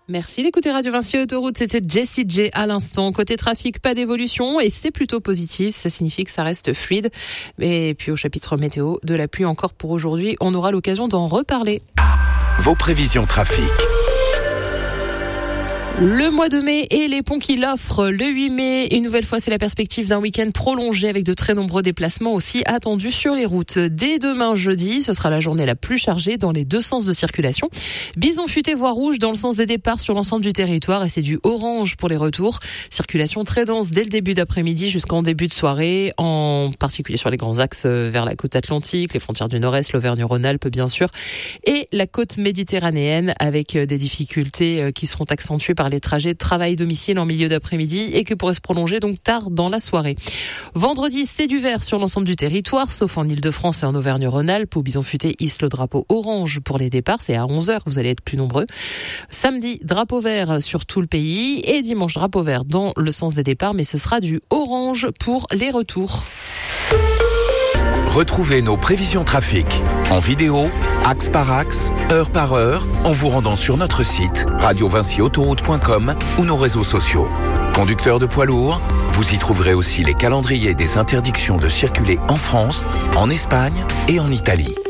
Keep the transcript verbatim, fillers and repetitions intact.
Merci d'écouter Radio Vinci Autoroute, c'était Jessie J à l'instant. Côté trafic, pas d'évolution et c'est plutôt positif, ça signifie que ça reste fluide. Et puis au chapitre météo, de la pluie encore pour aujourd'hui, on aura l'occasion d'en reparler. Vos prévisions trafic. Le mois de mai et les ponts qui l'offrent le huit mai. Une nouvelle fois, c'est la perspective d'un week-end prolongé avec de très nombreux déplacements aussi attendus sur les routes. Dès demain jeudi, ce sera la journée la plus chargée dans les deux sens de circulation. Bison futé voie rouge dans le sens des départs sur l'ensemble du territoire et c'est du orange pour les retours. Circulation très dense dès le début d'après-midi jusqu'en début de soirée, en particulier sur les grands axes vers la côte atlantique, les frontières du nord-est, l'Auvergne-Rhône-Alpes bien sûr, et la côte méditerranéenne avec des difficultés qui seront accentuées par les trajets de travail-domicile en milieu d'après-midi et qui pourraient se prolonger donc tard dans la soirée. Vendredi, c'est du vert sur l'ensemble du territoire, sauf en Ile-de-France et en Auvergne-Rhône-Alpes où Bison Futé hisse le drapeau orange pour les départs. C'est à onze heures, vous allez être plus nombreux. Samedi, drapeau vert sur tout le pays et dimanche, drapeau vert dans le sens des départs, mais ce sera du orange pour les retours. Retrouvez nos prévisions trafic en vidéo, axe par axe, heure par heure, en vous rendant sur notre site radio vinci autoroute point com ou nos réseaux sociaux. Conducteurs de poids lourds, vous y trouverez aussi les calendriers des interdictions de circuler en France, en Espagne et en Italie.